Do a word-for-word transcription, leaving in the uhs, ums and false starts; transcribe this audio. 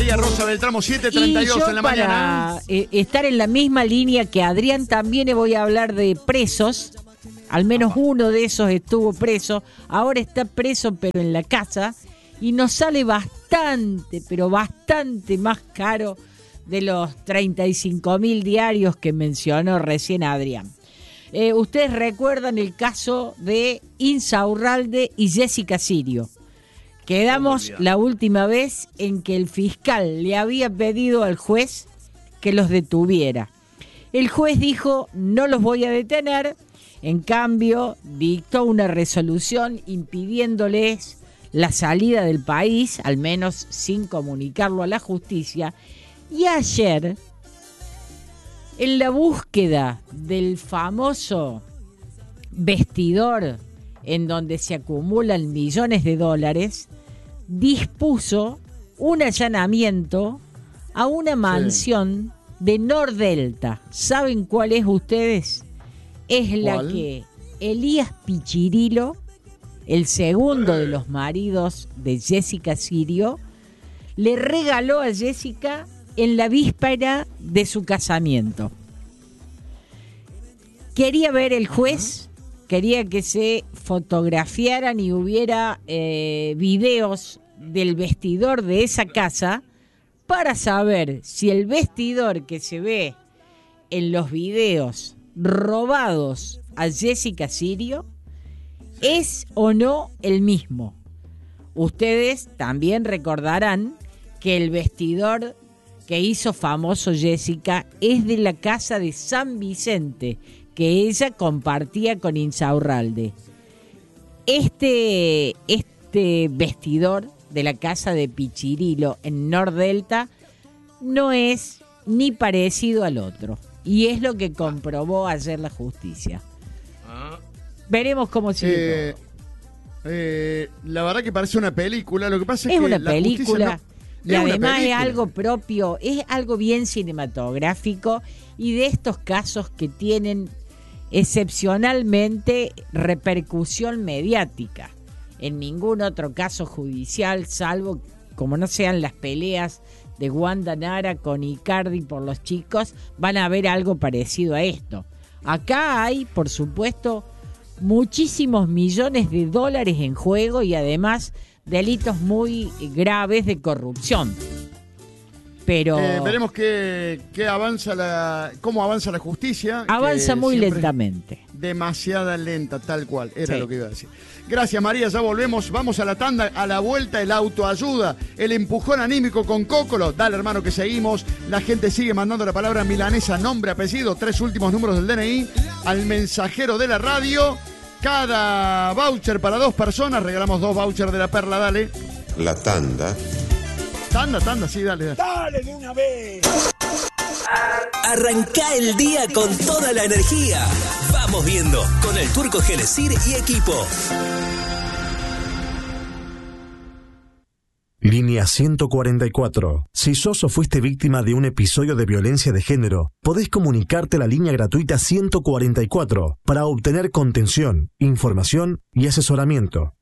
María Rosa Beltramo, siete treinta y dos en la para mañana. Eh, estar en la misma línea que Adrián, también le voy a hablar de presos. Al menos uno de esos estuvo preso. Ahora está preso, pero en la casa. Y nos sale bastante, pero bastante más caro de los treinta y cinco mil diarios que mencionó recién Adrián. Eh, Ustedes recuerdan el caso de Insaurralde y Jessica Sirio. Quedamos la última vez en que el fiscal le había pedido al juez que los detuviera. El juez dijo, no los voy a detener. En cambio, dictó una resolución impidiéndoles la salida del país, al menos sin comunicarlo a la justicia. Y ayer, en la búsqueda del famoso vestidor en donde se acumulan millones de dólares, dispuso un allanamiento a una mansión sí. de Nordelta. ¿Saben cuál es ustedes? Es la ¿Cuál? que Elías Pichirilo, el segundo de los maridos de Jessica Sirio, le regaló a Jessica en la víspera de su casamiento. Quería ver el juez, quería que se fotografiaran y hubiera eh, videos del vestidor de esa casa para saber si el vestidor que se ve en los videos robados a Jessica Sirio es o no el mismo. Ustedes también recordarán que el vestidor que hizo famoso Jessica es de la casa de San Vicente, que ella compartía con Insaurralde. Este, este vestidor de la casa de Pichirilo en Nordelta no es ni parecido al otro. Y es lo que comprobó ayer la justicia. Ah. Veremos cómo sigue eh, todo. Eh, la verdad que parece una película. Lo que pasa es, es que una la película no, y es además película. Es algo propio, es algo bien cinematográfico y de estos casos que tienen excepcionalmente repercusión mediática. En ningún otro caso judicial, salvo como no sean las peleas de Wanda Nara con Icardi por los chicos, van a ver algo parecido a esto. Acá hay, por supuesto, muchísimos millones de dólares en juego y además delitos muy graves de corrupción. Pero eh, veremos qué, qué avanza la, cómo avanza la justicia. Avanza muy lentamente. Demasiada lenta, tal cual, era sí. lo que iba a decir. Gracias, María, ya volvemos, vamos a la tanda, a la vuelta, el autoayuda, el empujón anímico con Cócolo. Dale, hermano, que seguimos. La gente sigue mandando la palabra milanesa, nombre, apellido, tres últimos números del D N I, al mensajero de la radio. Cada voucher para dos personas, regalamos dos vouchers de la Perla, dale. La tanda. Tanda, tanda, sí, dale, dale. Dale de una vez. Arrancá el día con toda la energía. Vamos viendo con el Turco Genesir y equipo. Línea ciento cuarenta y cuatro. Si sos o fuiste víctima de un episodio de violencia de género, podés comunicarte a la línea gratuita ciento cuarenta y cuatro para obtener contención, información y asesoramiento.